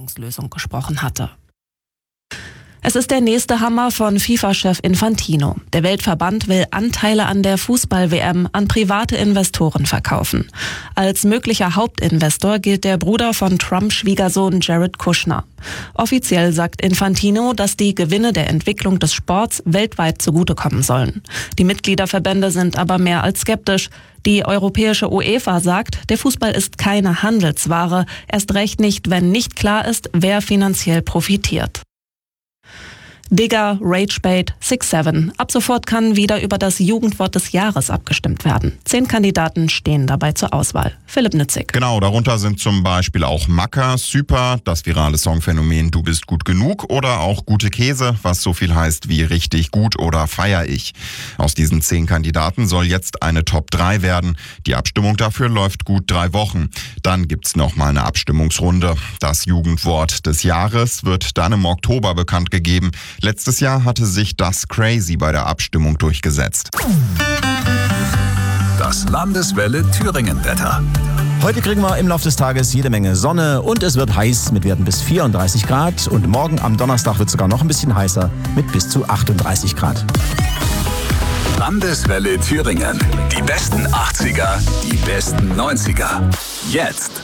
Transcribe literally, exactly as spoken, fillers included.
Verhandlungslösung gesprochen hatte. Es ist der nächste Hammer von FIFA-Chef Infantino. Der Weltverband will Anteile an der Fußball-W M an private Investoren verkaufen. Als möglicher Hauptinvestor gilt der Bruder von Trumps Schwiegersohn Jared Kushner. Offiziell sagt Infantino, dass die Gewinne der Entwicklung des Sports weltweit zugutekommen sollen. Die Mitgliederverbände sind aber mehr als skeptisch. Die europäische UEFA sagt, der Fußball ist keine Handelsware, erst recht nicht, wenn nicht klar ist, wer finanziell profitiert. Digger, Ragebait, six seven. Ab sofort kann wieder über das Jugendwort des Jahres abgestimmt werden. Zehn Kandidaten stehen dabei zur Auswahl. Philipp Nützig. Genau, darunter sind zum Beispiel auch Macker, Super, das virale Songphänomen Du bist gut genug oder auch Gute Käse, was so viel heißt wie richtig gut oder feier ich. Aus diesen zehn Kandidaten soll jetzt eine Top drei werden. Die Abstimmung dafür läuft gut drei Wochen. Dann gibt's noch mal eine Abstimmungsrunde. Das Jugendwort des Jahres wird dann im Oktober bekannt gegeben. Letztes Jahr hatte sich das Crazy bei der Abstimmung durchgesetzt. Das Landeswelle Thüringen-Wetter. Heute kriegen wir im Laufe des Tages jede Menge Sonne und es wird heiß mit Werten bis vierunddreißig Grad. Und morgen am Donnerstag wird es sogar noch ein bisschen heißer mit bis zu achtunddreißig Grad. Landeswelle Thüringen. Die besten achtziger, die besten neunziger. Jetzt.